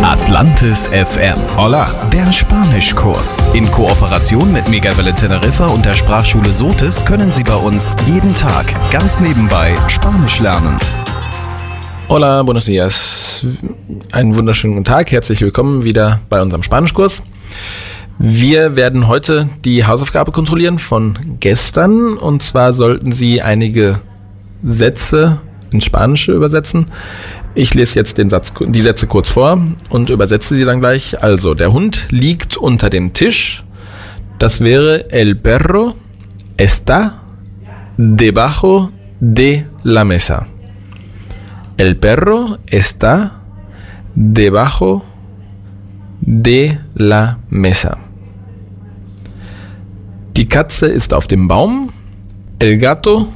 Atlantis FM. Hola, der Spanischkurs. In Kooperation mit Megawelle Teneriffa und der Sprachschule Sotis können Sie bei uns jeden Tag ganz nebenbei Spanisch lernen. Hola, buenos días. Einen wunderschönen guten Tag. Herzlich willkommen wieder bei unserem Spanischkurs. Wir werden heute die Hausaufgabe kontrollieren von gestern. Und zwar sollten Sie einige Sätze ins Spanische übersetzen. Ich lese jetzt die Sätze kurz vor und übersetze sie dann gleich. Also, der Hund liegt unter dem Tisch. Das wäre el perro está debajo de la mesa. El perro está debajo de la mesa. Die Katze ist auf dem Baum. El gato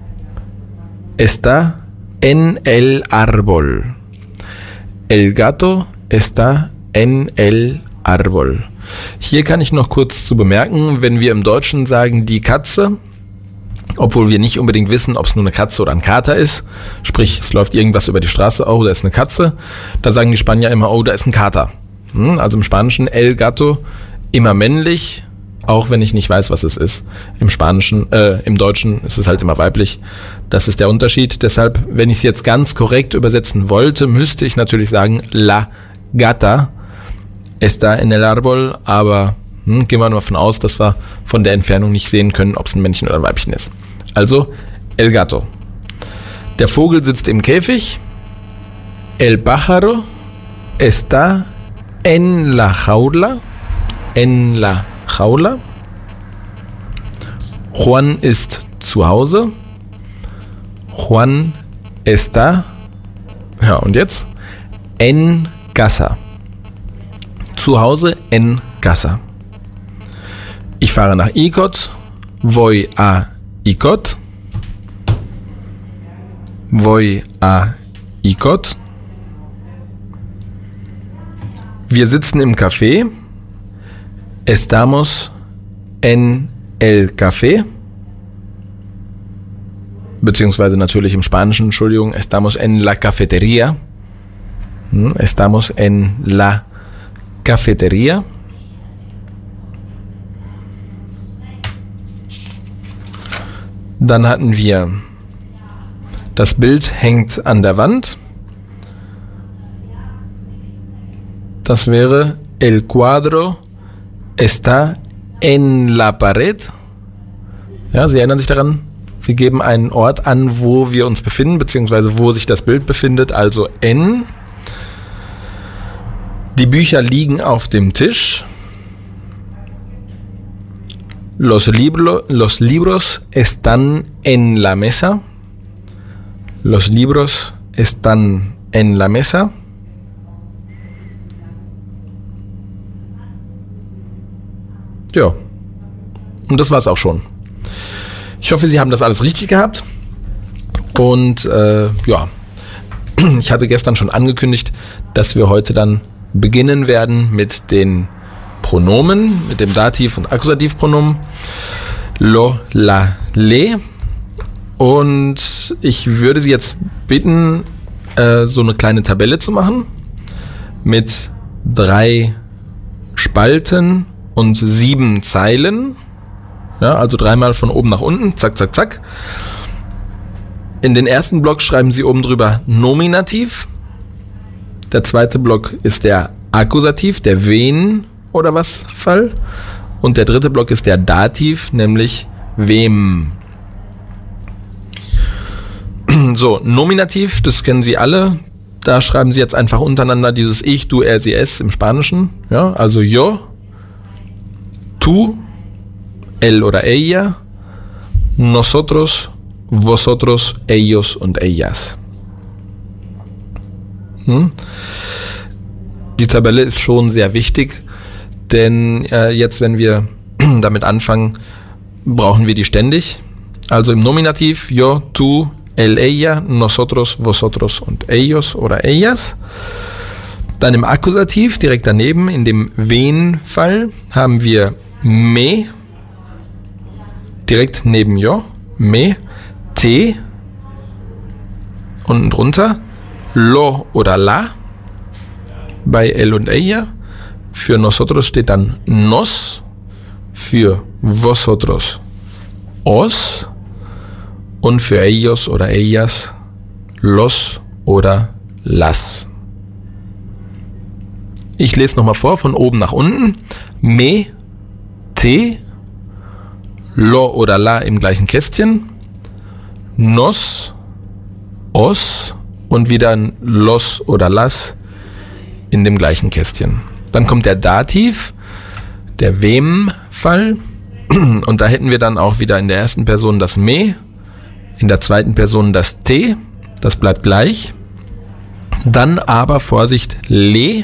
está en el árbol. El gato está en el árbol. Hier kann ich noch kurz zu bemerken, wenn wir im Deutschen sagen die Katze, obwohl wir nicht unbedingt wissen, ob es nur eine Katze oder ein Kater ist, sprich es läuft irgendwas über die Straße, oh, da ist eine Katze, da sagen die Spanier immer, oh, da ist ein Kater. Also im Spanischen el gato immer männlich, auch wenn ich nicht weiß, was es ist. Im Deutschen ist es halt immer weiblich. Das ist der Unterschied. Deshalb, wenn ich es jetzt ganz korrekt übersetzen wollte, müsste ich natürlich sagen, la gata está en el árbol, aber gehen wir mal davon aus, dass wir von der Entfernung nicht sehen können, ob es ein Männchen oder ein Weibchen ist. Also, el gato. Der Vogel sitzt im Käfig. El pájaro está en la jaula. En la jaula. Juan ist zu Hause. Juan está, ja und jetzt, en casa. Zu Hause en casa. Ich fahre nach Icod. Voy a Icod. Voy a Icod. Wir sitzen im Café. Estamos en el café. Beziehungsweise natürlich im Spanischen, Entschuldigung, estamos en la cafetería. Estamos en la cafetería. Dann hatten wir, das Bild hängt an der Wand. Das wäre el cuadro está en la pared. Ja, Sie erinnern sich daran? Sie geben einen Ort an, wo wir uns befinden, beziehungsweise wo sich das Bild befindet, also en. Die Bücher liegen auf dem Tisch. Los libros están en la mesa. Los libros están en la mesa. Ja, und das war's auch schon. Ich hoffe, Sie haben das alles richtig gehabt. Und ich hatte gestern schon angekündigt, dass wir heute dann beginnen werden mit den Pronomen, mit dem Dativ- und Akkusativpronomen. Lo, la, le. Und ich würde Sie jetzt bitten, so eine kleine Tabelle zu machen mit 3 Spalten und 7 Zeilen. Ja, also 3-mal von oben nach unten, zack, zack, zack. In den ersten Block schreiben Sie oben drüber Nominativ. Der zweite Block ist der Akkusativ, der wen oder was Fall. Und der dritte Block ist der Dativ, nämlich wem. So, Nominativ, das kennen Sie alle. Da schreiben Sie jetzt einfach untereinander dieses Ich, Du, Er, Sie, Es im Spanischen. Ja, also yo, tú, él oder ella, nosotros, vosotros, ellos und ellas. Die Tabelle ist schon sehr wichtig, denn jetzt, wenn wir damit anfangen, brauchen wir die ständig. Also im Nominativ, yo, tú, él, ella, nosotros, vosotros und ellos oder ellas. Dann im Akkusativ, direkt daneben, in dem wen-Fall, haben wir me, direkt neben yo, me, te, unten drunter, lo oder la, bei él und ella. Für nosotros steht dann nos, für vosotros os und für ellos oder ellas los oder las. Ich lese nochmal vor, von oben nach unten. Me, te, lo oder la im gleichen Kästchen, nos, os und wieder ein los oder las in dem gleichen Kästchen. Dann kommt der Dativ, der Wem-Fall, und da hätten wir dann auch wieder in der ersten Person das me, in der zweiten Person das te, das bleibt gleich. Dann aber, Vorsicht, le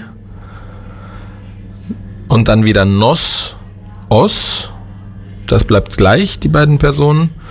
und dann wieder nos, os, das bleibt gleich, die beiden Personen.